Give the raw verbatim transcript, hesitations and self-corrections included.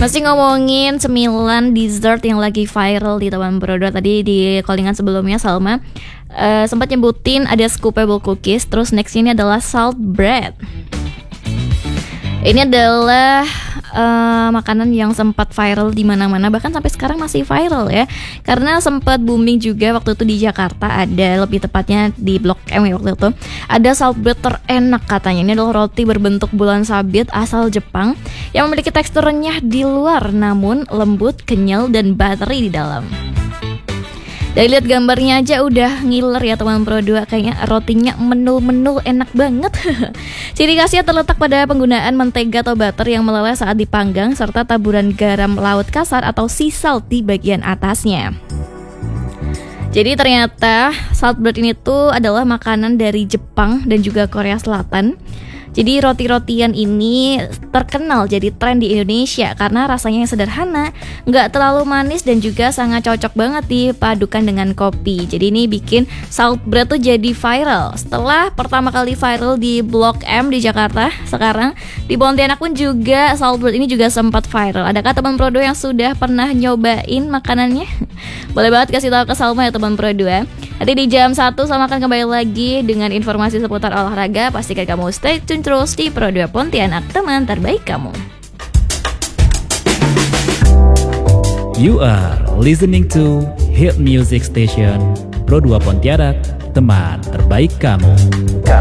Masih ngomongin cemilan dessert yang lagi viral di teman brodor. Tadi di callingan sebelumnya Salma uh, sempat nyebutin ada scoopable cookies. Terus next ini adalah salt bread. Ini adalah uh, makanan yang sempat viral di mana-mana, bahkan sampai sekarang masih viral ya. Karena sempat booming juga waktu itu di Jakarta, ada lebih tepatnya di Blok M ya waktu itu. Ada salt bread terenak katanya. Ini adalah roti berbentuk bulan sabit asal Jepang yang memiliki tekstur renyah di luar namun lembut, kenyal dan buttery di dalam. Dari lihat gambarnya aja udah ngiler ya teman Pro dua, kayaknya rotinya menul-menul enak banget. Ciri khasnya terletak pada penggunaan mentega atau butter yang meleleh saat dipanggang serta taburan garam laut kasar atau sea salt di bagian atasnya. Jadi ternyata salt bread ini tuh adalah makanan dari Jepang dan juga Korea Selatan. Jadi roti-rotian ini terkenal jadi tren di Indonesia karena rasanya yang sederhana, nggak terlalu manis dan juga sangat cocok banget dipadukan dengan kopi. Jadi ini bikin salt bread tuh jadi viral. Setelah pertama kali viral di Blok M di Jakarta, sekarang di Pontianak pun juga salt bread ini juga sempat viral. Adakah teman Pro dua yang sudah pernah nyobain makanannya? Boleh banget kasih tahu ke Salma ya teman Pro dua. Nanti di jam satu Salma akan kembali lagi dengan informasi seputar olahraga. Pastikan kamu stay tune terus di Pro dua Pontianak, teman terbaik kamu. You are listening to Hit Music Station Pro dua Pontianak, teman terbaik kamu.